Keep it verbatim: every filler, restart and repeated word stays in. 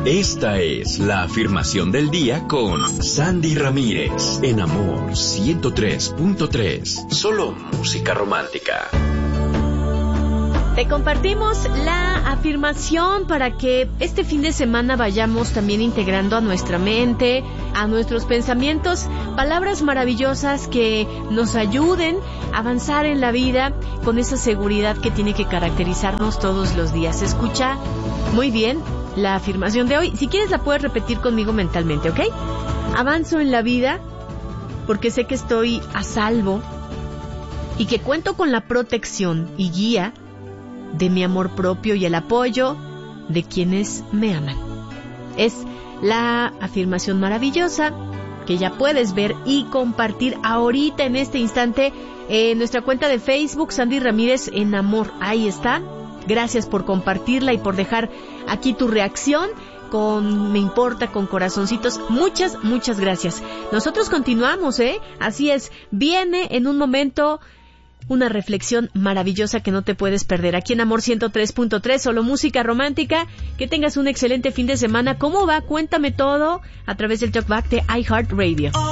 Esta es la afirmación del día con Sandy Ramírez en Amor ciento tres punto tres. Solo música romántica. Te compartimos la afirmación para que este fin de semana vayamos también integrando a nuestra mente, a nuestros pensamientos, palabras maravillosas que nos ayuden a avanzar en la vida con esa seguridad que tiene que caracterizarnos todos los días. Escucha muy bien la afirmación de hoy. Si quieres la puedes repetir conmigo mentalmente, ¿ok? Avanzo en la vida porque sé que estoy a salvo y que cuento con la protección y guía de mi amor propio y el apoyo de quienes me aman. Es la afirmación maravillosa que ya puedes ver y compartir ahorita en este instante en nuestra cuenta de Facebook, Sandy Ramírez en Amor. Ahí está. Gracias por compartirla y por dejar aquí tu reacción con me importa, con corazoncitos. Muchas, muchas gracias. Nosotros continuamos, ¿eh? Así es. Viene en un momento una reflexión maravillosa que no te puedes perder. Aquí en Amor ciento tres punto tres, solo música romántica. Que tengas un excelente fin de semana. ¿Cómo va? Cuéntame todo a través del Talkback de iHeartRadio.